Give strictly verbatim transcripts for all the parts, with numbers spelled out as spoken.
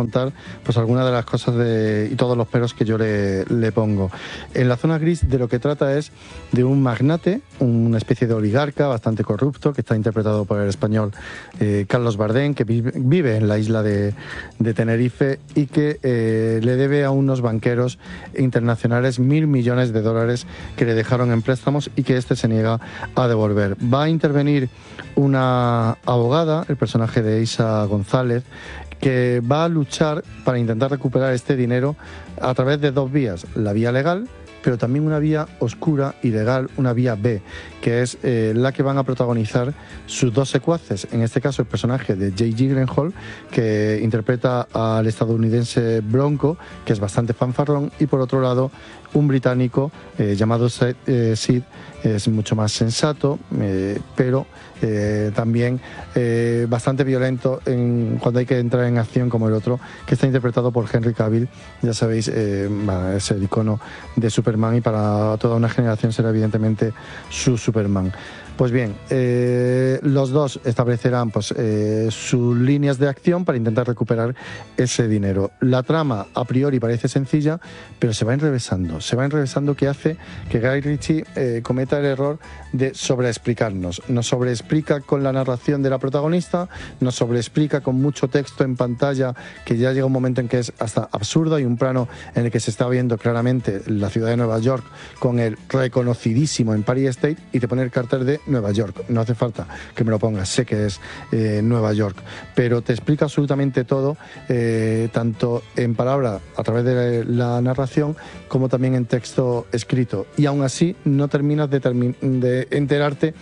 contar pues algunas de las cosas de, y todos los peros que yo le, le pongo. En La zona gris de lo que trata es de un magnate, una especie de oligarca bastante corrupto, que está interpretado por el español eh, Carlos Bardén, que vive, vive en la isla de, de Tenerife y que eh, le debe a unos banqueros internacionales mil millones de dólares que le dejaron en préstamos y que este se niega a devolver. Va a intervenir una abogada, el personaje de Isa González, que va a luchar para intentar recuperar este dinero a través de dos vías, la vía legal, pero también una vía oscura y legal, una vía B, que es eh, la que van a protagonizar sus dos secuaces, en este caso el personaje de Jake Gyllenhaal, que interpreta al estadounidense Bronco, que es bastante fanfarrón, y por otro lado un británico eh, llamado Sid, eh, Sid, es mucho más sensato, eh, pero eh, también eh, bastante violento en, cuando hay que entrar en acción, como el otro, que está interpretado por Henry Cavill. Ya sabéis, eh, es el icono de Superman y para toda una generación será evidentemente su Superman. Pues bien, eh, los dos establecerán pues, eh, sus líneas de acción para intentar recuperar ese dinero. La trama a priori parece sencilla, pero se va enrevesando. Se va enrevesando, que hace que Guy Ritchie eh, cometa el error de sobreexplicarnos. Nos sobreexplica con la narración de la protagonista, nos sobreexplica con mucho texto en pantalla, que ya llega un momento en que es hasta absurdo. Hay un plano en el que se está viendo claramente la ciudad de Nueva York con el reconocidísimo Empire State y te pone el cartel de Nueva York. No hace falta que me lo pongas, sé que es eh, Nueva York, pero te explica absolutamente todo, eh, tanto en palabra a través de la narración como también en texto escrito, y aún así no terminas de, termi de enterarte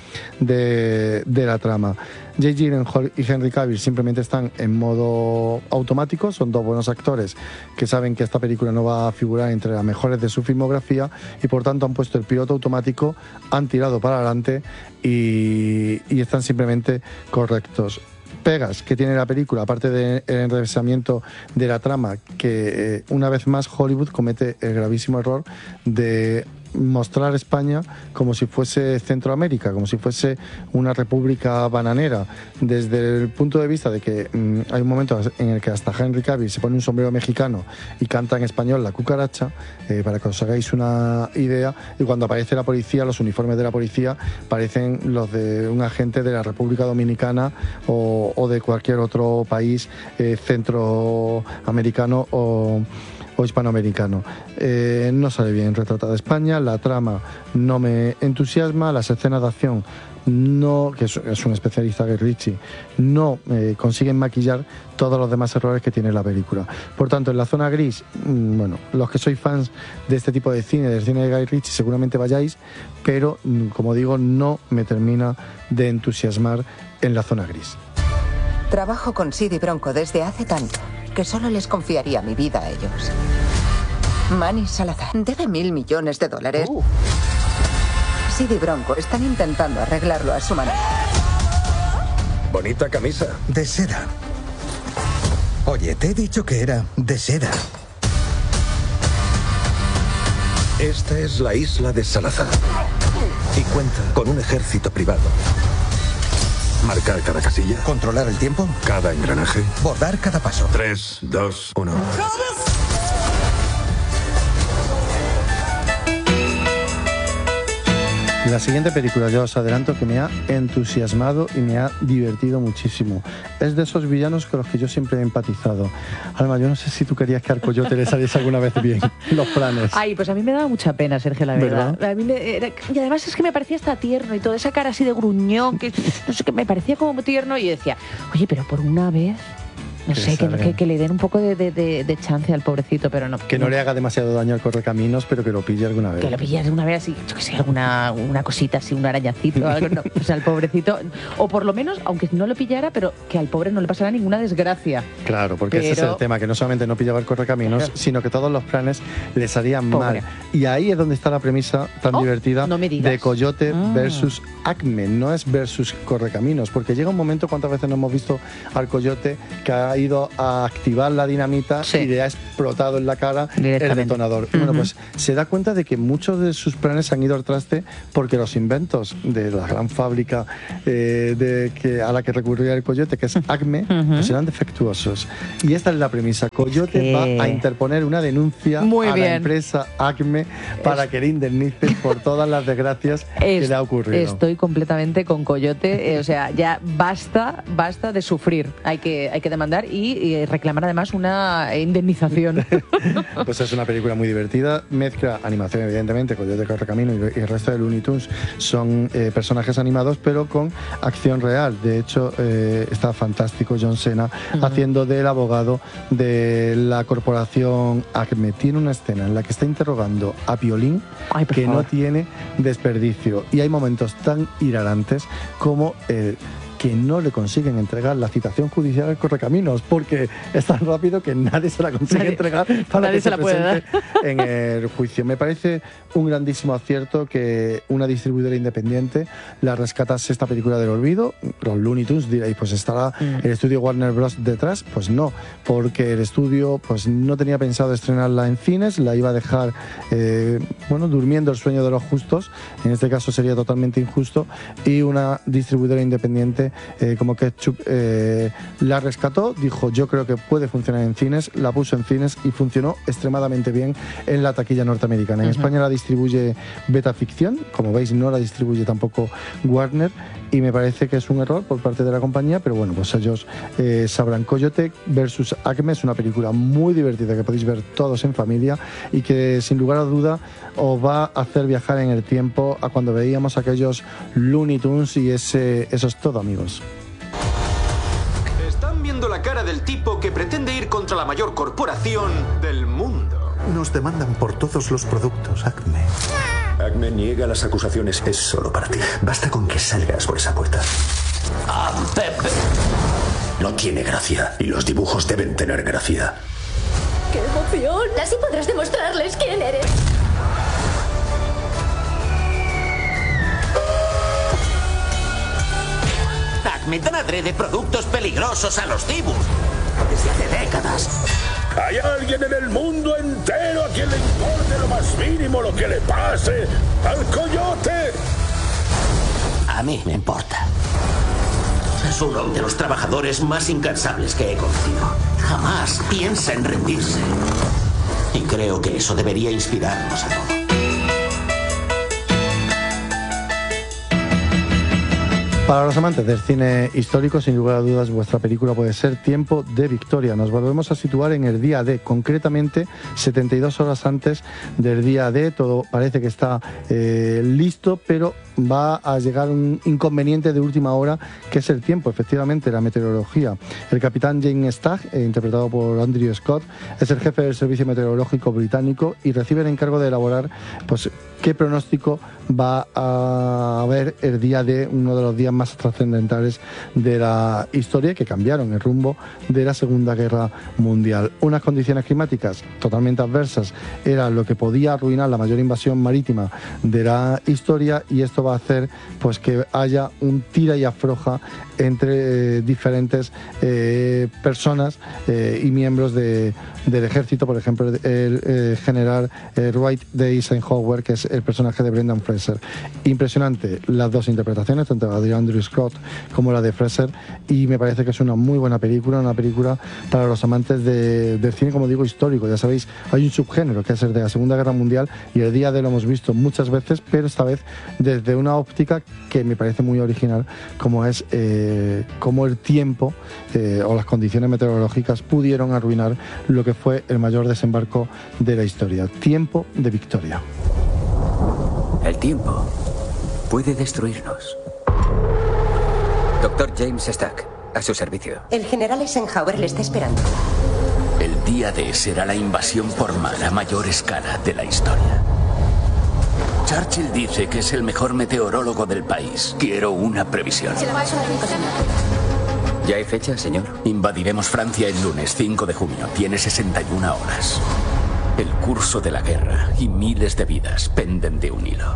de, de la trama. Jake Gyllenhaal y Henry Cavill simplemente están en modo automático, son dos buenos actores que saben que esta película no va a figurar entre las mejores de su filmografía y por tanto han puesto el piloto automático, han tirado para adelante y, y están simplemente correctos. Pegas que tiene la película, aparte del enrevesamiento de la trama, que eh, una vez más Hollywood comete el gravísimo error de mostrar España como si fuese Centroamérica, como si fuese una república bananera, desde el punto de vista de que mmm, hay un momento en el que hasta Henry Cavill se pone un sombrero mexicano y canta en español La Cucaracha, eh, para que os hagáis una idea, y cuando aparece la policía, los uniformes de la policía parecen los de un agente de la República Dominicana o, o de cualquier otro país eh, centroamericano o o hispanoamericano. Eh, no sale bien retratada España, la trama no me entusiasma, las escenas de acción no, que es, es un especialista Guy Ritchie, no eh, consiguen maquillar todos los demás errores que tiene la película. Por tanto, en La zona gris, mmm, bueno, los que sois fans de este tipo de cine, del cine de Guy Ritchie, seguramente vayáis, pero mmm, como digo, no me termina de entusiasmar en La zona gris. Trabajo con Sid y Bronco desde hace tanto que solo les confiaría mi vida a ellos. Manny Salazar debe mil millones de dólares. Uh. Sid y Bronco están intentando arreglarlo a su manera. Bonita camisa. De seda. Oye, te he dicho que era de seda. Esta es la isla de Salazar y cuenta con un ejército privado. Marcar cada casilla. Controlar el tiempo. Cada engranaje. Bordar cada paso. Tres, dos, uno. La siguiente película, ya os adelanto que me ha entusiasmado y me ha divertido muchísimo. Es de esos villanos con los que yo siempre he empatizado. Alma, yo no sé si tú querías que al Coyote le saliese alguna vez bien los planes. Ay, pues a mí me daba mucha pena, Sergio, la verdad. ¿verdad? A mí me, era, y además es que me parecía hasta tierno y toda esa cara así de gruñón, que no sé, que me parecía como tierno, y decía, oye, pero por una vez... No sé, que, que, que le den un poco de, de, de, de chance al pobrecito, pero no. Que no, no le haga demasiado daño al correcaminos, pero que lo pille alguna vez. Que lo pille alguna vez así, yo que sé, alguna una cosita así, un arañacito, algo, no, o sea, al pobrecito, o por lo menos, aunque no lo pillara, pero que al pobre no le pasara ninguna desgracia. Claro, porque pero... ese es el tema, que no solamente no pillaba el correcaminos, claro, sino que todos los planes le salían pobre. mal. Y ahí es donde está la premisa tan oh, divertida no de Coyote ah. versus Acme, no es versus correcaminos, porque llega un momento, ¿cuántas veces no hemos visto al Coyote que ha ha ido a activar la dinamita sí. y le ha explotado en la cara el detonador. Uh-huh. Bueno, pues se da cuenta de que muchos de sus planes se han ido al traste porque los inventos de la gran fábrica eh, de que, a la que recurría el Coyote, que es Acme, uh-huh. pues eran defectuosos. Y esta es la premisa. Coyote sí. va a interponer una denuncia Muy a bien. la empresa Acme para es... que le indemnice por todas las desgracias es, que le ha ocurrido. Estoy completamente con Coyote. Eh, o sea, ya basta, basta de sufrir. Hay que, hay que demandar y, y reclamar además una indemnización. Pues es una película muy divertida. Mezcla animación, evidentemente, Coyote Correcamino y, y el resto de Looney Tunes son eh, personajes animados, pero con acción real. De hecho, eh, está fantástico John Cena uh-huh. haciendo del abogado de la corporación Acme. Tiene una escena en la que está interrogando a Piolín Ay, que favor. no tiene desperdicio. Y hay momentos tan hilarantes como el que no le consiguen entregar la citación judicial al Correcaminos porque es tan rápido que nadie se la consigue nadie, entregar para nadie que se, se la presente en el juicio. Me parece un grandísimo acierto que una distribuidora independiente la rescatase esta película del olvido. Los Looney Tunes, diréis, pues estará mm. el estudio Warner Bros. Detrás. Pues no, porque el estudio pues no tenía pensado estrenarla en cines, la iba a dejar eh, bueno, durmiendo el sueño de los justos, en este caso sería totalmente injusto, y una distribuidora independiente Eh, como Ketchup eh, la rescató, dijo yo creo que puede funcionar en cines, la puso en cines y funcionó extremadamente bien en la taquilla norteamericana. En uh-huh. España la distribuye Beta Ficción, como veis no la distribuye tampoco Warner y me parece que es un error por parte de la compañía, pero bueno, pues ellos eh, sabrán. Coyote versus Acme es una película muy divertida que podéis ver todos en familia y que sin lugar a duda os va a hacer viajar en el tiempo a cuando veíamos aquellos Looney Tunes y ese, eso es todo, amigos. Están viendo la cara del tipo que pretende ir contra la mayor corporación del mundo. Nos demandan por todos los productos, Acme. Acme niega las acusaciones. Es solo para ti. Basta con que salgas por esa puerta. Ah, Pepe. No tiene gracia y los dibujos deben tener gracia. ¡Qué emoción! Así podrás demostrarles quién eres. Acme dan adrede productos peligrosos a los dibus desde hace décadas. ¿Hay alguien en el mundo entero a quien le importe lo más mínimo lo que le pase al Coyote? A mí me importa. Es uno de los trabajadores más incansables que he conocido. Jamás piensa en rendirse. Y creo que eso debería inspirarnos a todos. Para los amantes del cine histórico, sin lugar a dudas, vuestra película puede ser Tiempo de Victoria. Nos volvemos a situar en el día D, concretamente setenta y dos horas antes del día D. Todo parece que está eh, listo, pero va a llegar un inconveniente de última hora, que es el tiempo, efectivamente, la meteorología. El capitán James Stagg, eh, interpretado por Andrew Scott, es el jefe del Servicio Meteorológico Británico y recibe el encargo de elaborar pues, qué pronóstico va a haber el día D, uno de los días más trascendentales de la historia, que cambiaron el rumbo de la Segunda Guerra Mundial. Unas condiciones climáticas totalmente adversas era lo que podía arruinar la mayor invasión marítima de la historia, y esto va a hacer pues que haya un tira y afloja entre eh, diferentes eh, personas eh, y miembros de, del ejército. Por ejemplo, el, el, el general eh, Wright de Eisenhower, que es el personaje de Brendan Fraser. Impresionante las dos interpretaciones, tanto la de Andrew Scott como la de Fraser, y me parece que es una muy buena película, una película para los amantes de, del cine, como digo, histórico. Ya sabéis, hay un subgénero que es el de la Segunda Guerra Mundial, y el día de lo hemos visto muchas veces, pero esta vez desde una óptica que me parece muy original, como es eh, cómo el tiempo eh, o las condiciones meteorológicas pudieron arruinar lo que fue el mayor desembarco de la historia. Tiempo de Victoria. El tiempo puede destruirnos. Doctor James Stagg, a su servicio. El general Eisenhower le está esperando. El día D será la invasión por mar a mayor escala de la historia. Churchill dice que es el mejor meteorólogo del país. Quiero una previsión. ¿Ya hay fecha, señor? Invadiremos Francia el lunes cinco de junio. Tiene sesenta y una horas. El curso de la guerra y miles de vidas penden de un hilo.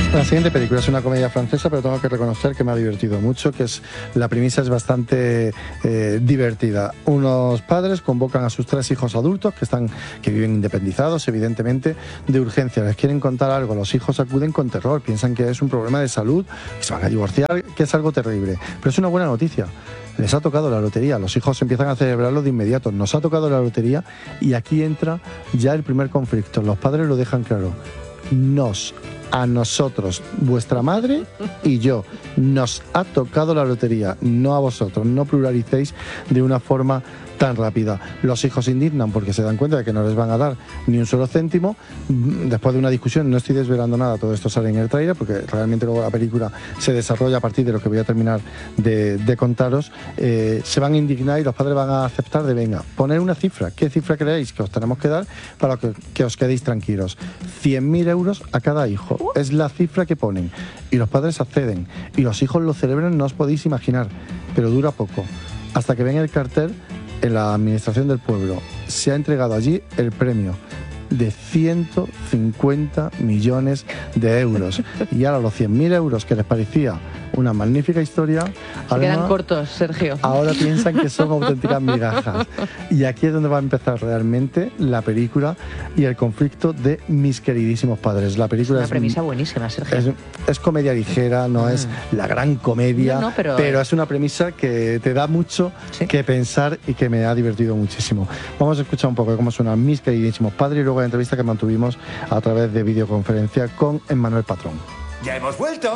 La siguiente película es una comedia francesa, pero tengo que reconocer que me ha divertido mucho, que es la premisa es bastante eh, divertida. Unos padres convocan a sus tres hijos adultos que están que viven independizados, evidentemente, de urgencia. Les quieren contar algo, los hijos acuden con terror, piensan que es un problema de salud, que se van a divorciar, que es algo terrible. Pero es una buena noticia. Les ha tocado la lotería, los hijos empiezan a celebrarlo de inmediato. Nos ha tocado la lotería y aquí entra ya el primer conflicto. Los padres lo dejan claro. Nos, a nosotros, vuestra madre y yo, nos ha tocado la lotería, no a vosotros. No pluralicéis de una forma tan rápida. Los hijos se indignan porque se dan cuenta de que no les van a dar ni un solo céntimo. Después de una discusión, no estoy desvelando nada, todo esto sale en el tráiler porque realmente luego la película se desarrolla a partir de lo que voy a terminar de, de contaros. Eh, se van a indignar y los padres van a aceptar de venga, poner una cifra. ¿Qué cifra creéis que os tenemos que dar para que, que os quedéis tranquilos? cien mil euros a cada hijo. Es la cifra que ponen. Y los padres acceden. Y los hijos lo celebran, no os podéis imaginar. Pero dura poco. Hasta que ven el cartel en la administración del pueblo. Se ha entregado allí el premio de ciento cincuenta millones de euros. Y ahora los cien mil euros que les parecía una magnífica historia, se además, quedan cortos, Sergio. Ahora piensan que son auténticas migajas. Y aquí es donde va a empezar realmente la película y el conflicto de mis queridísimos padres. La película es una es premisa buenísima, Sergio. Es, es comedia ligera, no mm. es la gran comedia, no, no, pero... pero es una premisa que te da mucho ¿sí? que pensar y que me ha divertido muchísimo. Vamos a escuchar un poco de cómo suenan mis queridísimos padres y luego la entrevista que mantuvimos a través de videoconferencia con Emmanuel Patrón. ¡Ya hemos vuelto!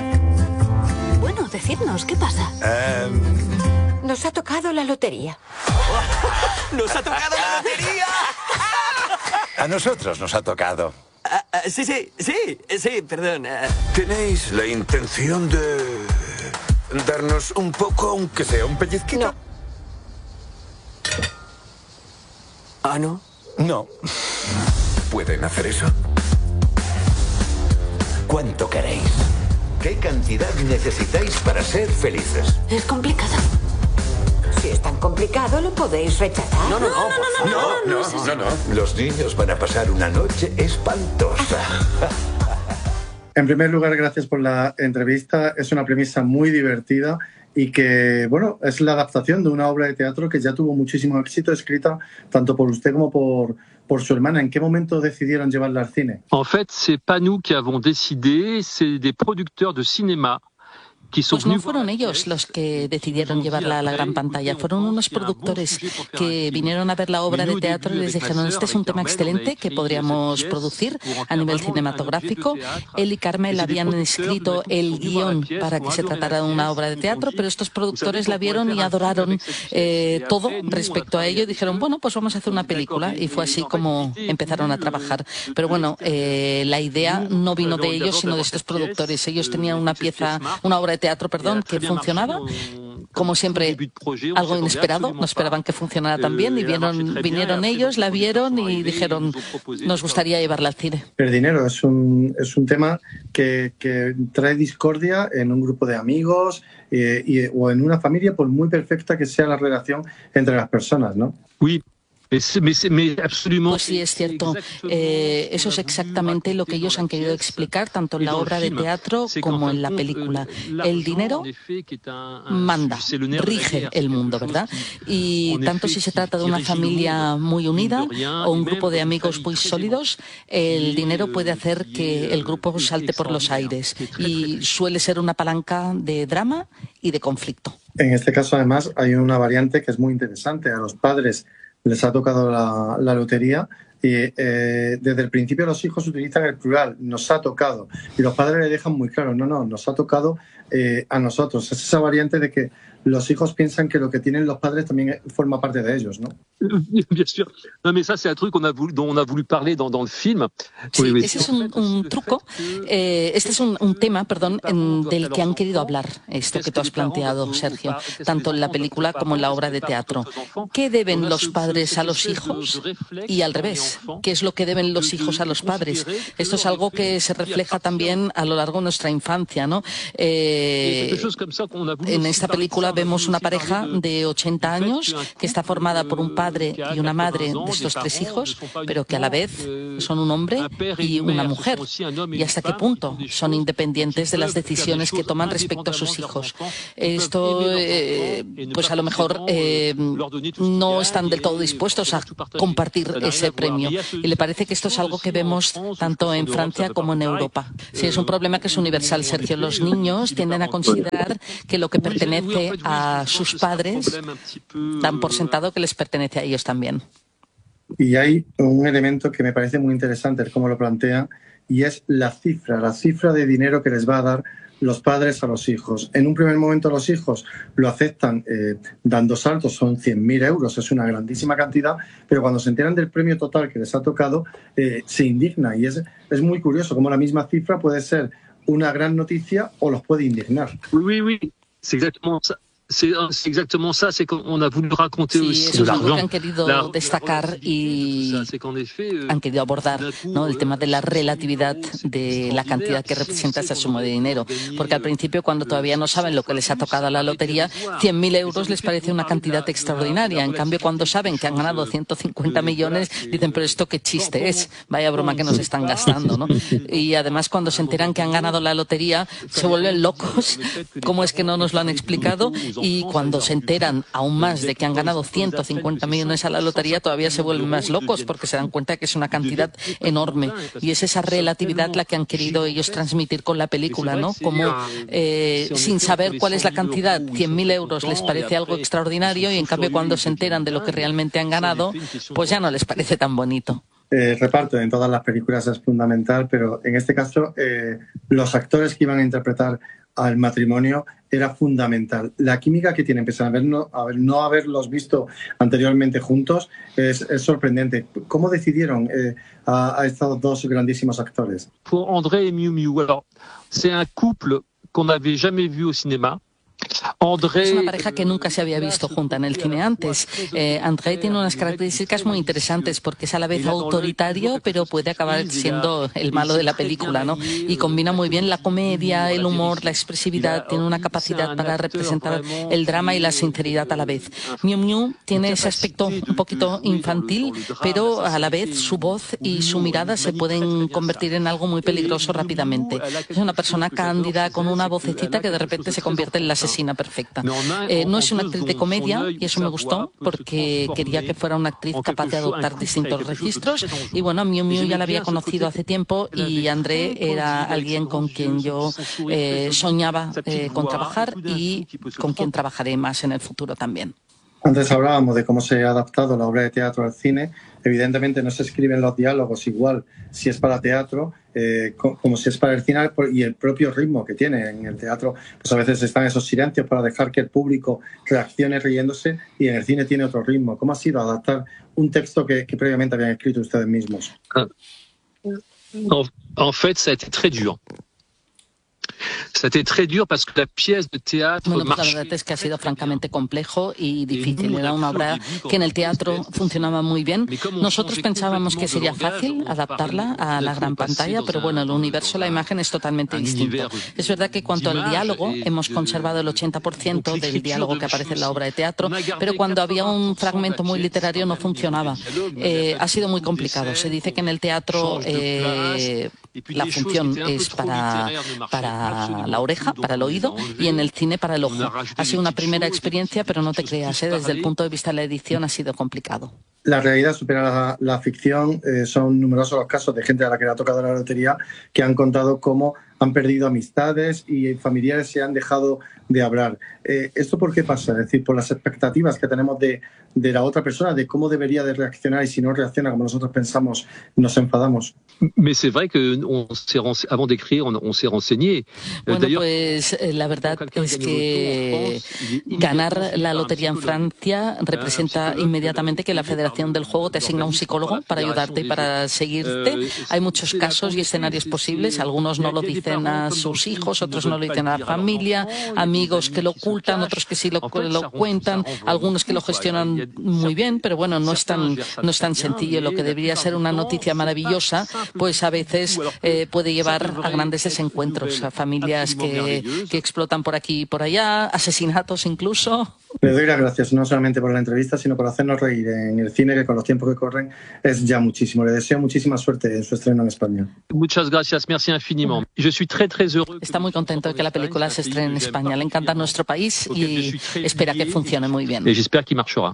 Bueno, decidnos, ¿qué pasa? Um... Nos ha tocado la lotería. ¡Nos ha tocado la lotería! A nosotros nos ha tocado. Uh, uh, sí, sí, sí, sí, perdón. Uh... ¿Tenéis la intención de darnos un poco, aunque sea un pellizquito? No. ¿Ah, no? No. ¿Pueden hacer eso? ¿Cuánto queréis? ¿Qué cantidad necesitáis para ser felices? Es complicado. Si es tan complicado, lo podéis rechazar. No, no, no, no, no, no, no, no, no, no, no, no. Los niños van a pasar una noche espantosa. En primer lugar, gracias por la entrevista. Es una premisa muy divertida y que, bueno, es la adaptación de una obra de teatro que ya tuvo muchísimo éxito, escrita tanto por usted como por, por su hermana. ¿En qué momento decidieron llevarla al cine? En fait, c'est pas nous qui avons décidé, c'est des producteurs de cinéma. Pues no fueron ellos los que decidieron llevarla a la gran pantalla, fueron unos productores que vinieron a ver la obra de teatro y les dijeron, este es un tema excelente que podríamos producir a nivel cinematográfico. Él y Carmel habían escrito el guión para que se tratara de una obra de teatro, pero estos productores la vieron y adoraron eh, todo respecto a ello y dijeron, bueno, pues vamos a hacer una película, y fue así como empezaron a trabajar. Pero bueno, eh, la idea no vino de ellos, sino de estos productores. Ellos tenían una pieza, una obra de teatro, perdón, que funcionaba, como siempre, algo inesperado, no esperaban que funcionara tan bien, y vieron, vinieron ellos, la vieron y dijeron, nos gustaría llevarla al cine. El dinero es un, es un tema que, que trae discordia en un grupo de amigos eh, y, o en una familia, por muy perfecta que sea la relación entre las personas, ¿no? Sí. Pues sí, es cierto. Eh, eso es exactamente lo que ellos han querido explicar, tanto en la obra de teatro como en la película. El dinero manda, rige el mundo, ¿verdad? Y tanto si se trata de una familia muy unida o un grupo de amigos muy sólidos, el dinero puede hacer que el grupo salte por los aires y suele ser una palanca de drama y de conflicto. En este caso, además, hay una variante que es muy interesante. A los padres les ha tocado la, la lotería y eh, desde el principio los hijos utilizan el plural, nos ha tocado, y los padres le dejan muy claro, no, no, nos ha tocado eh, a nosotros. Es esa variante de que los hijos piensan que lo que tienen los padres también forma parte de ellos, ¿no? Bien sûr. No, mais ça c'est un truc qu'on a voulu, dont on a voulu parler dans, dans le film. Sí, oui, oui. Ese es un, un truco, eh, este es un, un tema, perdón, en, del que han querido hablar, esto que tú has planteado, Sergio, tanto en la película como en la obra de teatro. ¿Qué deben los padres a los hijos y al revés? padres, qué es lo que deben los hijos a los padres. Esto es algo que se refleja también a lo largo de nuestra infancia, ¿no? Eh, en esta película vemos una pareja de ochenta años que está formada por un padre y una madre de estos tres hijos, pero que a la vez son un hombre y una mujer. ¿Y hasta qué punto son independientes de las decisiones que toman respecto a sus hijos? Esto, eh, pues a lo mejor eh, no están del todo dispuestos a compartir ese premio. Y le parece que esto es algo que vemos tanto en Francia como en Europa. Sí, es un problema que es universal, Sergio. Los niños tienden a considerar que lo que pertenece a sus padres dan por sentado que les pertenece a ellos también. Y hay un elemento que me parece muy interesante, es cómo lo plantea, y es la cifra, la cifra de dinero que les va a dar los padres a los hijos. En un primer momento los hijos lo aceptan eh, dando saltos, son cien mil euros, es una grandísima cantidad, pero cuando se enteran del premio total que les ha tocado, eh, se indigna. Y es, es muy curioso cómo la misma cifra puede ser una gran noticia o los puede indignar. Oui, oui, c'est exactement ça. C'est exactement ça, c'est qu'on a voulu raconter sí, aussi eso es algo que han querido la, destacar y han querido abordar, ¿no? El tema de la relatividad de la cantidad que representa esa suma de dinero. Porque al principio, cuando todavía no saben lo que les ha tocado a la lotería, cien mil euros les parece una cantidad extraordinaria. En cambio, cuando saben que han ganado ciento cincuenta millones, dicen, pero esto qué chiste es, vaya broma que nos están gastando, ¿no? Y además, cuando se enteran que han ganado la lotería, se vuelven locos. ¿Cómo es que no nos lo han explicado? Y cuando se enteran aún más de que han ganado ciento cincuenta millones a la lotería, todavía se vuelven más locos porque se dan cuenta que es una cantidad enorme. Y es esa relatividad la que han querido ellos transmitir con la película, ¿no? Como eh, sin saber cuál es la cantidad, cien mil euros les parece algo extraordinario y en cambio cuando se enteran de lo que realmente han ganado, pues ya no les parece tan bonito. El reparto en todas las películas es fundamental, pero en este caso eh, los actores que iban a interpretar al matrimonio era fundamental. La química que tienen, pese a haber no, a no haberlos visto anteriormente juntos, es, es sorprendente. ¿Cómo decidieron eh, a, a estos dos grandísimos actores? Pour André et Miu Miu, alors, c'est un couple qu'on n'avait jamais vu au cinéma. André... Es una pareja que nunca se había visto junta en el cine antes. Eh, André tiene unas características muy interesantes porque es a la vez autoritario, pero puede acabar siendo el malo de la película, ¿no? Y combina muy bien la comedia, el humor, la expresividad, tiene una capacidad para representar el drama y la sinceridad a la vez. Miu Miu tiene ese aspecto un poquito infantil, pero a la vez su voz y su mirada se pueden convertir en algo muy peligroso rápidamente. Es una persona cándida, con una vocecita que de repente se convierte en la asesina perfecta. Eh, no es una actriz de comedia y eso me gustó porque quería que fuera una actriz capaz de adoptar distintos registros y bueno, Miu Miu ya la había conocido hace tiempo y André era alguien con quien yo eh, soñaba eh, con trabajar y con quien trabajaré más en el futuro también. Antes hablábamos de cómo se ha adaptado la obra de teatro al cine. Evidentemente no se escriben los diálogos igual si es para teatro eh, como si es para el cine, y el propio ritmo que tiene en el teatro, pues a veces están esos silencios para dejar que el público reaccione riéndose, y en el cine tiene otro ritmo. ¿Cómo ha sido adaptar un texto que, que previamente habían escrito ustedes mismos? En, en fait, ça a été très dur. C'était très dur parce que la pièce de théâtre bueno, pues la verdad es que ha sido francamente complejo y difícil. Era una obra que en el teatro funcionaba muy bien. Nosotros pensábamos que sería fácil adaptarla a la gran pantalla, pero bueno, el universo, la imagen es totalmente distinto. Es verdad que cuanto al diálogo, hemos conservado el ochenta por ciento del diálogo que aparece en la obra de teatro, pero cuando había un fragmento muy literario no funcionaba. Eh, ha sido muy complicado. Se dice que en el teatro eh, la función es para, para la oreja, para el oído, y en el cine para el ojo. Ha sido una primera experiencia, pero no te creas, ¿eh? Desde el punto de vista de la edición ha sido complicado. La realidad supera la, la ficción. Eh, son numerosos los casos de gente a la que le ha tocado la lotería que han contado cómo han perdido amistades y familiares se han dejado de hablar. Eh, ¿Esto por qué pasa? Es decir, por las expectativas que tenemos de, de la otra persona, de cómo debería de reaccionar, y si no reacciona como nosotros pensamos, nos enfadamos. Mais c'est vrai que on s'est avant d'écrire, on, on s'est renseigné. Bueno, pues la verdad es que ganar la lotería en Francia representa inmediatamente que la Federación del Juego te asigna un psicólogo para ayudarte y para seguirte. Hay muchos casos y escenarios posibles, algunos no lo dicen dicen a sus hijos, otros no lo dicen a la familia, amigos que lo ocultan, otros que sí lo, lo cuentan, algunos que lo gestionan muy bien, pero bueno, no es tan, no es tan sencillo. Lo que debería ser una noticia maravillosa, pues a veces eh, puede llevar a grandes desencuentros, a familias que, que explotan por aquí y por allá, asesinatos incluso. Le doy las gracias no solamente por la entrevista, sino por hacernos reír en el cine, que con los tiempos que corren es ya muchísimo. Le deseo muchísima suerte en su estreno en España. Muchas gracias, merci infiniment. Je suis très, très heureux. Está muy contento de que la película se estrene en España. Le encanta nuestro país y espera que funcione muy bien. Et j'espère qu'il marchera.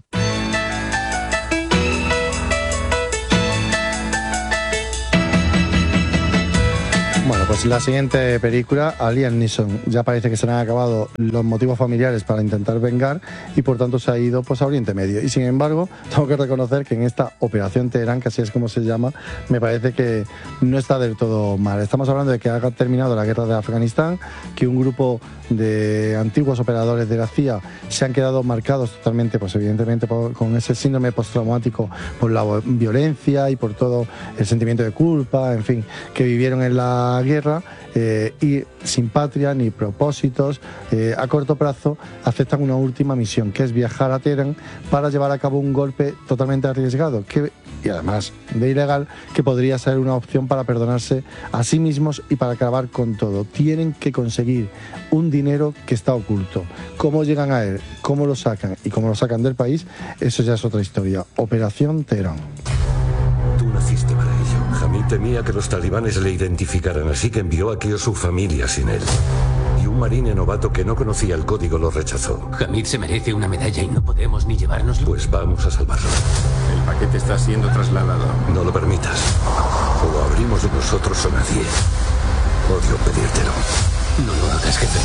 Bueno, pues la siguiente película, a Liam Neeson ya parece que se le han acabado los motivos familiares para intentar vengar y por tanto se ha ido pues a Oriente Medio. Y sin embargo, tengo que reconocer que en esta Operación Teherán, que así es como se llama, me parece que no está del todo mal. Estamos hablando de que ha terminado la guerra de Afganistán, que un grupo de antiguos operadores de la C I A se han quedado marcados totalmente, pues evidentemente por, con ese síndrome postraumático por la violencia y por todo el sentimiento de culpa, en fin, que vivieron en la guerra eh, y sin patria ni propósitos, eh, a corto plazo aceptan una última misión, que es viajar a Teherán para llevar a cabo un golpe totalmente arriesgado que, y además de ilegal, que podría ser una opción para perdonarse a sí mismos y para acabar con todo. Tienen que conseguir un dinero que está oculto. ¿Cómo llegan a él? ¿Cómo lo sacan? Y cómo lo sacan del país, eso ya es otra historia. Operación Teherán. Tú naciste para ello. Hamid temía que los talibanes le identificaran, así que envió aquí a su familia sin él. Y un marine novato que no conocía el código lo rechazó. Hamid se merece una medalla y no podemos ni llevárnoslo. Pues vamos a salvarlo. El paquete está siendo trasladado. No lo permitas. O lo abrimos nosotros o nadie. Odio pedírtelo. No lo hagas, jefe.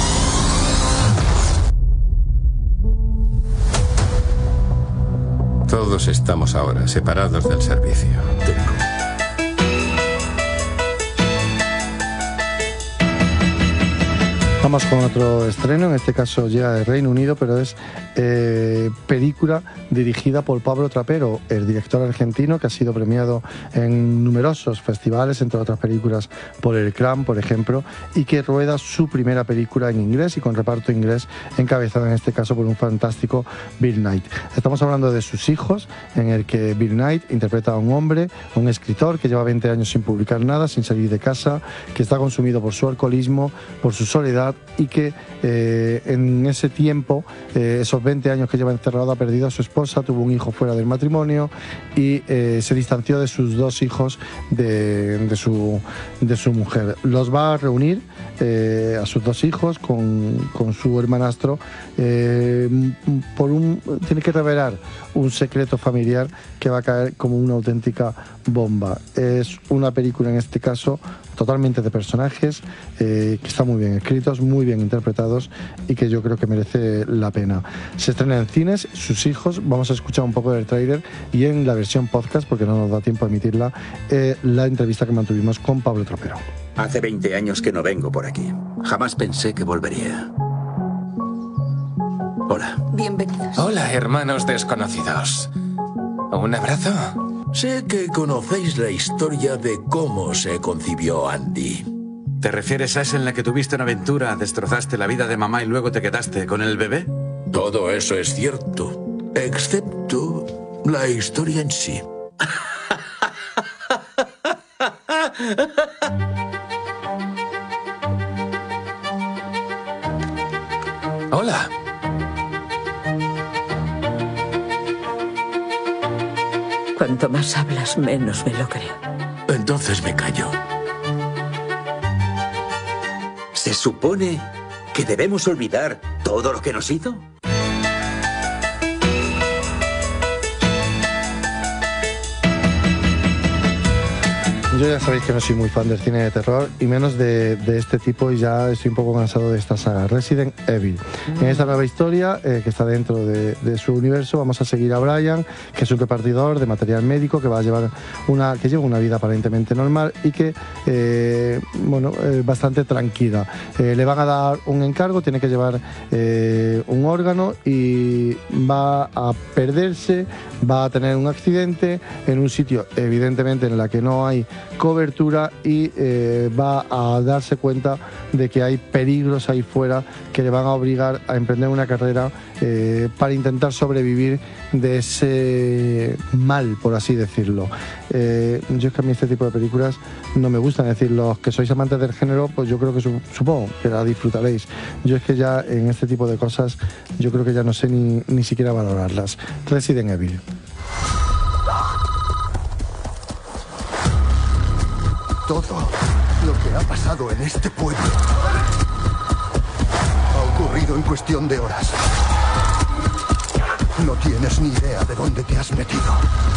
Todos estamos ahora separados del servicio. Tengo. Vamos con otro estreno, en este caso llega de Reino Unido, pero es eh, película dirigida por Pablo Trapero, el director argentino que ha sido premiado en numerosos festivales, entre otras películas por El Clan, por ejemplo, y que rueda su primera película en inglés y con reparto inglés, encabezado en este caso por un fantástico Bill Knight. Estamos hablando de Sus hijos, en el que Bill Knight interpreta a un hombre, un escritor que lleva veinte años sin publicar nada, sin salir de casa, que está consumido por su alcoholismo, por su soledad, y que eh, en ese tiempo, eh, esos veinte años que lleva encerrado, ha perdido a su esposa, tuvo un hijo fuera del matrimonio y eh, se distanció de sus dos hijos de, de, su, de su mujer. Los va a reunir eh, a sus dos hijos con, con su hermanastro, eh, por un, tiene que revelar un secreto familiar que va a caer como una auténtica bomba. Es una película, en este caso, totalmente de personajes, eh, que están muy bien escritos, muy bien interpretados y que yo creo que merece la pena. Se estrena en cines, Sus hijos, vamos a escuchar un poco del tráiler y en la versión podcast, porque no nos da tiempo a emitirla, eh, la entrevista que mantuvimos con Pablo Trapero. Hace veinte años que no vengo por aquí. Jamás pensé que volvería. Hola. Bienvenidos. Hola, hermanos desconocidos. ¿Un abrazo? Sé que conocéis la historia de cómo se concibió Andy. ¿Te refieres a esa en la que tuviste una aventura, destrozaste la vida de mamá y luego te quedaste con el bebé? Todo eso es cierto, excepto la historia en sí. Hola. Cuanto más hablas, menos me lo creo. Entonces me callo. ¿Se supone que debemos olvidar todo lo que nos hizo? Yo ya sabéis que no soy muy fan del cine de terror y menos de, de este tipo, y ya estoy un poco cansado de esta saga, Resident Evil. Mm. En esta nueva historia, eh, que está dentro de, de su universo, vamos a seguir a Brian, que es un repartidor de material médico que va a llevar una, que lleva una vida aparentemente normal y que, eh, bueno, eh, bastante tranquila. Eh, le van a dar un encargo, tiene que llevar eh, un órgano y va a perderse, va a tener un accidente en un sitio, evidentemente, en la que no hay cobertura y eh, va a darse cuenta de que hay peligros ahí fuera que le van a obligar a emprender una carrera eh, para intentar sobrevivir de ese mal, por así decirlo. Eh, yo es que a mí este tipo de películas no me gustan, es decir, los que sois amantes del género, pues yo creo que su, supongo que la disfrutaréis. Yo es que ya en este tipo de cosas yo creo que ya no sé ni, ni siquiera valorarlas. Resident Evil. Todo lo que ha pasado en este pueblo ha ocurrido en cuestión de horas. No tienes ni idea de dónde te has metido.